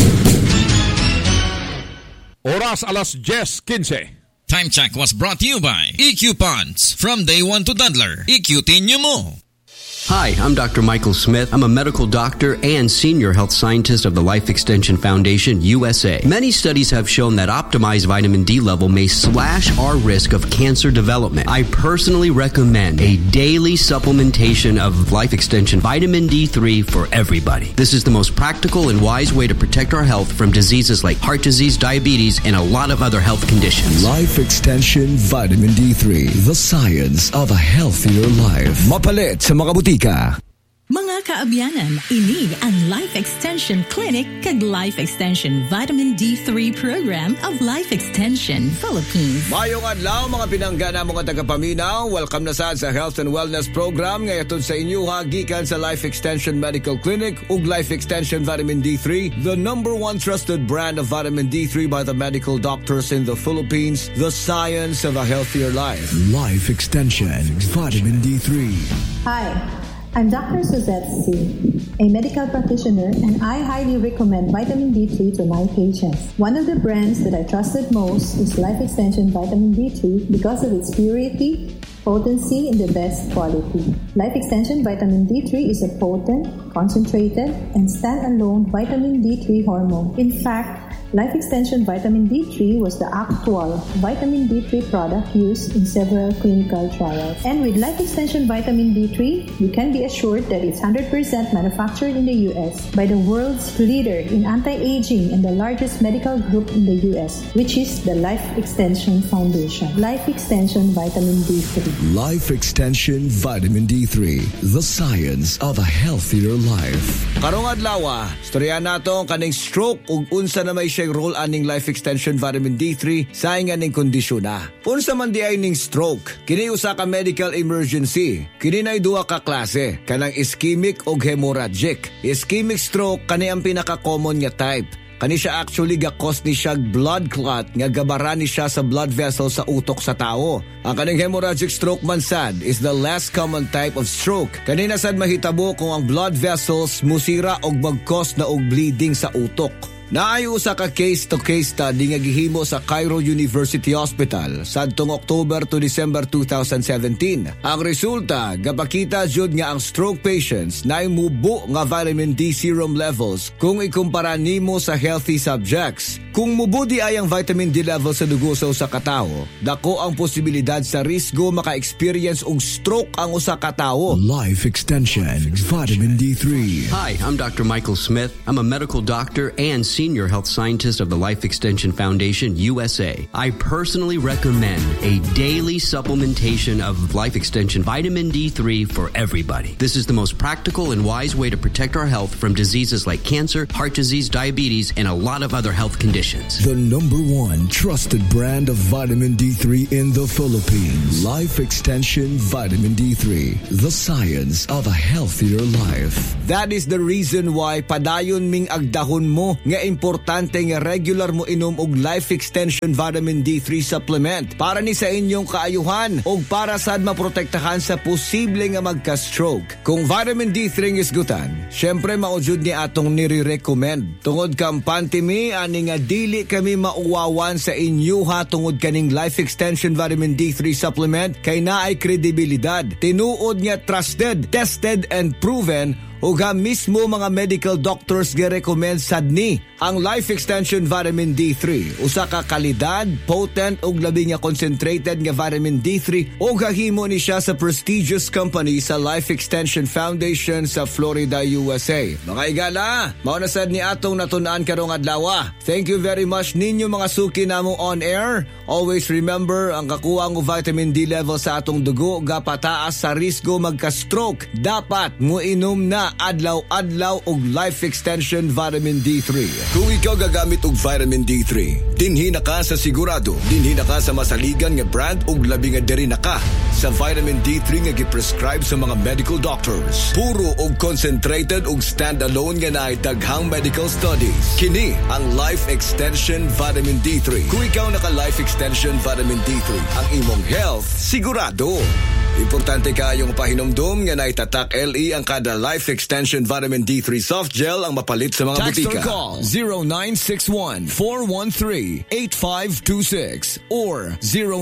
Oras alas 10:15. Time check was brought to you by EQ Ponds. From day one to Dudler, EQT nyo mo. Hi, I'm Dr. Michael Smith. I'm a medical doctor and senior health scientist of the Life Extension Foundation, USA. Many studies have shown that optimized vitamin D level may slash our risk of cancer development. I personally recommend a daily supplementation of Life Extension Vitamin D3 for everybody. This is the most practical and wise way to protect our health from diseases like heart disease, diabetes, and a lot of other health conditions. Life Extension Vitamin D3, the science of a healthier life. Mapalit sa mga butika. Mga kaabyanan, ini ang Life Extension Clinic kag Life Extension Vitamin D3 Program of Life Extension Philippines. Mayong adlaw mga pinanggana mga tagapaminaw, welcome na sa Health and Wellness Program ngayatod sa inyo gikan sa Life Extension Medical Clinic ug Life Extension Vitamin D3, the number one trusted brand of vitamin D3 by the medical doctors in the Philippines, the science of a healthier life. Life Extension Vitamin D3. Hi, I'm Dr. Suzette C., a medical practitioner, and I highly recommend vitamin D3 to my patients. One of the brands that I trusted most is Life Extension Vitamin D3 because of its purity, potency, and the best quality. Life Extension Vitamin D3 is a potent, concentrated, and stand-alone vitamin D3 hormone. In fact, Life Extension Vitamin D3 was the actual vitamin D3 product used in several clinical trials. And with Life Extension Vitamin D3, you can be assured that it's 100% manufactured in the U.S. by the world's leader in anti-aging and the largest medical group in the U.S., which is the Life Extension Foundation. Life Extension Vitamin D3. Life Extension Vitamin D3, the science of a healthier life. Karong adlaw, storya nato kaning stroke ug unsa na may siyang role aning Life Extension Vitamin D3 sa nganing kondisyon na. Unsa man di ay ning stroke, kini usa ka medical emergency. Kini nay duha ka klase, kanang ischemic ug hemorrhagic. Ischemic stroke kani ang pinaka-common nga type. Kani siya actually gakos ni siya blood clot nga gabara ni siya sa blood vessel sa utok sa tao. Ang kaning hemorrhagic stroke man sad is the less common type of stroke. Kanina sad mahitabo kung ang blood vessels musira og mag-cause na og bleeding sa utok. Naayo sa ka case-to-case study nga gihimo sa Cairo University Hospital sadtong October to December 2017. Ang resulta, gapakita jud nga ang stroke patients na mubo nga vitamin D serum levels kung ikumpara nimo sa healthy subjects. Kung mubo di ay ang vitamin D level sa dugo sa usa ka tawo, dako ang posibilidad sa risgo maka-experience og stroke ang usa ka tawo. Life Extension Vitamin D3. Hi, I'm Dr. Michael Smith. I'm a medical doctor and Senior Health Scientist of the Life Extension Foundation, USA. I personally recommend a daily supplementation of Life Extension Vitamin D3 for everybody. This is the most practical and wise way to protect our health from diseases like cancer, heart disease, diabetes, and a lot of other health conditions. The #1 trusted brand of vitamin D3 in the Philippines. Life Extension Vitamin D3. The science of a healthier life. That is the reason why padayon ming agdahon mo nga importante nga regular mo inom og Life Extension Vitamin D3 supplement para ni sa inyong kaayuhan o para sad maprotektahan sa posible nga magka-stroke. Kung vitamin D3 is gutan, syempre maujud ni atong nire-recommend. Tungod kampante mi ani nga dili kami mauwawan sa inyuha tungod kaning Life Extension Vitamin D3 supplement kay naay kredibilidad. Tinuod nga trusted, tested and proven o ga mismo mga medical doctors ga-recommend sad ni ang Life Extension Vitamin D3. Usa ka kalidad, potent ug labi nga concentrated nga vitamin D3 o gahimo ni siya sa prestigious company sa Life Extension Foundation sa Florida, USA. Mga igala, mao na sad ni atong natun-an karong adlaw. Thank you very much ninyo mga suki namo on air. Always remember ang kakuha ng vitamin D level sa atong dugo ga pataas sa risgo magka-stroke. Dapat mo inom na adlaw-adlaw og Life Extension Vitamin D3. Kung ikaw gagamit og vitamin D3, dinhi na ka sa sigurado, dinhi na ka sa masaligan nga brand og labi nga diri na ka sa vitamin D3 nga gi-prescribe sa mga medical doctors. Puro og concentrated og standalone nga naay daghang medical studies. Kini ang Life Extension Vitamin D3. Kung ikaw naka Life Extension Vitamin D3, ang imong health sigurado. Importante kayong pahinomdom nga naitatak LE ang kada Life Extension Vitamin D3 Soft Gel ang mapalit sa mga butika. Text or call 0961-413-8526 or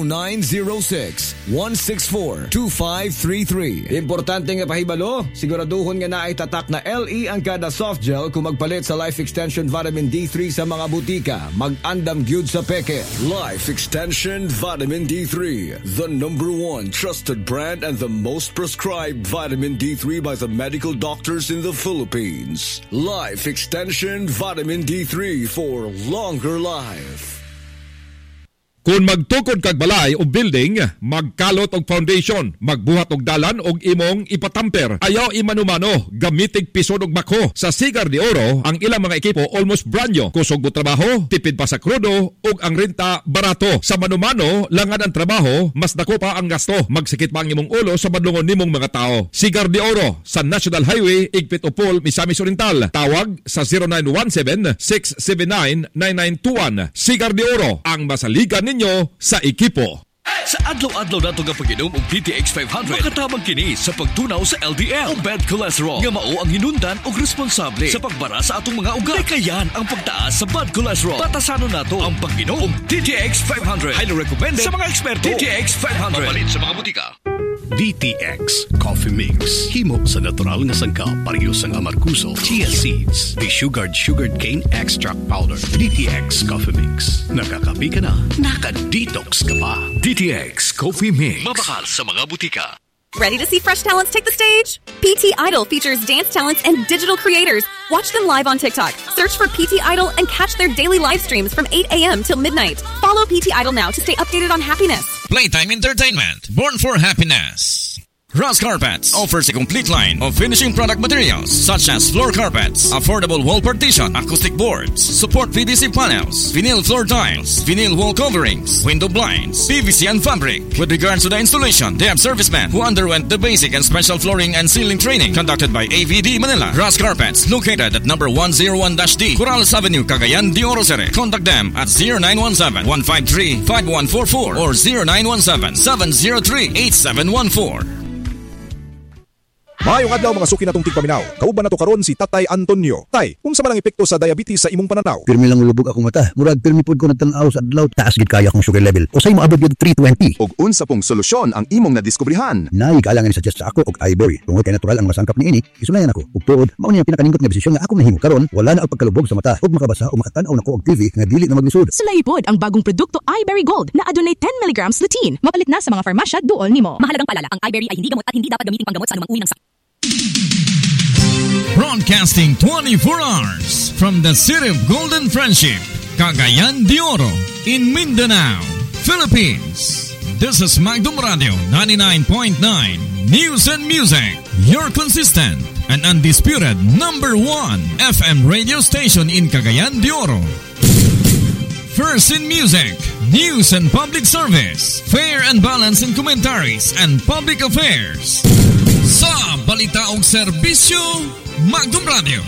0906-164-2533. Importante nga pahibalo, siguraduhon nga naitatak na LE ang kada Soft Gel kung magpalit sa Life Extension Vitamin D3 sa mga butika. Mag-andam gyud sa peke. Life Extension Vitamin D3, the #1 trusted brand and the most prescribed vitamin D3 by the medical doctors in the Philippines. Life Extension Vitamin D3 for longer life. Kung magtukod kag balay o building, magkalot og foundation, magbuhat og dalan og imong ipatamper. Ayaw imanumano, gamitig pisod og bako. Sa Cigar de Oro, ang ilang mga ekipo almost brand new. Kusog mo trabaho, tipid pa sa krudo, ug ang renta barato. Sa manumano, langad ang trabaho, mas dako pa ang gasto. Magsikit pa ang imong ulo sa badlungon nimong mga tao. Cigar de Oro, sa National Highway, Igpit Upol, Misamis Oriental. Tawag sa 0917-679-9921. Cigar de Oro, ang masaligan ninyo sa ekipo. Sa adlaw-adlaw nato nga pag-inom og PTX 500, makatabang kini sa pagtunaw sa LDL o bad cholesterol nga mao ang hinundan og responsable sa pagbara sa atong mga ugat. Kayan ang pagtaas sa bad cholesterol. Batasanon nato ang pag-inom og PTX 500. Highly recommended sa mga eksperto. PTX 500. Mapalit sa mga butika. DTX Coffee Mix. Himo sa natural nga sangkap parehas ang amarkuso, chia seeds, sugared cane extract powder. DTX Coffee Mix. Nakakapi ka na, naka-detox ka pa. DTX Coffee Mix. Mabakal sa mga butika. Ready to see fresh talents take the stage? PT Idol features dance talents and digital creators. Watch them live on TikTok. Search for PT Idol and catch their daily live streams from 8 a.m. till midnight. Follow PT Idol now to stay updated on happiness. Playtime Entertainment, born for happiness. Ross Carpets offers a complete line of finishing product materials such as floor carpets, affordable wall partition, acoustic boards, support PVC panels, vinyl floor tiles, vinyl wall coverings, window blinds, PVC and fabric. With regards to the installation, they have servicemen who underwent the basic and special flooring and ceiling training conducted by AVD Manila. Ross Carpets, located at number 101-D, Corrales Avenue, Cagayan de Oro City. Contact them at 0917-153-5144 or 0917-703-8714. Maayong adlaw mga suki natong tigpaminaw. Kauban nato karon si Tatay Antonio. Tay, unsa man ang epekto sa diabetes sa imong pananaw? Pirmi lang ulubog akong mata. Murag pirmi pud ko nagtan-aw sa adlaw, taas gid kaya akong sugar level. Usay mo abot gyud 320. Og unsa pong solusyon ang imong nadiskubrihan? Nay kalangan ni suggest sa ako og iBerry. Tungod kay natural ang masangkap niini, isunayan ako. Ug tuod, mao ni ang pinakaningkot nga desisyon nga akong nahimo karon, wala na og pagkalubog sa mata ug makabasa o makatan-aw nako og TV nga dili na maglisod. Sulay pod ang bagong produkto iBerry Gold na adunay 10 mg lutein. Mapalit na sa mga farmasya duol nimo. Mahalagang paalala, ang iBerry ay hindi gamot at hindi dapat gamitin panggamot sa anumang uri ng sakit. Broadcasting 24 hours from the city of Golden Friendship, Cagayan de Oro, in Mindanao, Philippines. This is Magdum Radio 99.9 News and Music, your consistent and undisputed #1 FM radio station in Cagayan de Oro. First in music, news and public service, fair and balanced in commentaries and public affairs. Sa balita og serbisyo, Magdum Radio.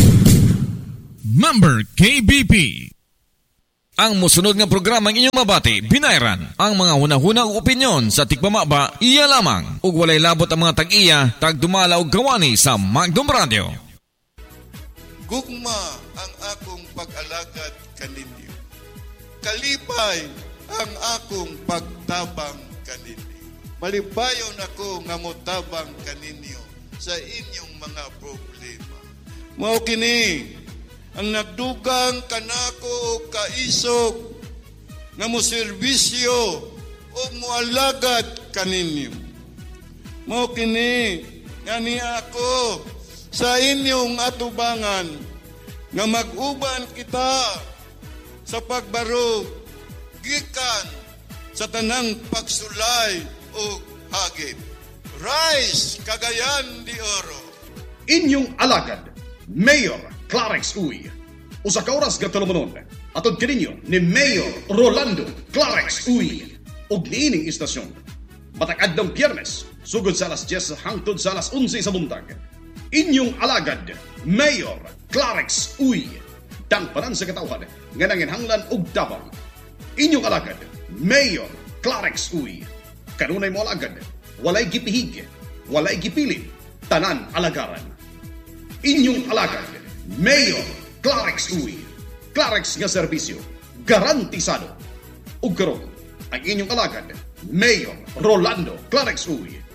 Member KBP. Ang musunod nga programa ang inyong mabati, binayran. Ang mga hunahunang opinyon sa tigpamaba, iya lamang. Ug walay labot ang mga tag-iya, tagdumala og kawani sa Magdum Radio. Gugma ang akong pag-alagad kaninyo. Kalipay ang akong pagtabang kaninyo. Malibayon ako nga motabang kaninyo sa inyong mga problema. Mao kini ang nagdugang kanako og kaisog nga moserbisyo o moalagad kaninyo. Mao kini nga niya ako sa inyong atubangan nga mag-uban kita sa pagbarog gikan sa tanang pagsulay o hagit. Rise, Cagayan de Oro. Inyong alagad, Mayor Clarex Uy. Usa ka oras gatulumanon. Atod kaninyo ni Mayor Rolando Clarex Uy. Og niining istasyon. Matag adtong Biyernes, sugod sa alas 10 hangtod sa alas 11 sa buntag. Inyong alagad, Mayor Clarex Uy. Dangpanan sa katawhan nga nanginhanglan og tabang. Inyong alagad, Mayor Clarex Uy. Kanunay mo alagad, walay gipihig, walay gipili, tanan alagaran. Inyong alagad, Mayor Clarex Uy. Clarex nga serbisyo, garantisado. Ug karon, ang inyong alagad, Mayor Rolando Clarex Uy.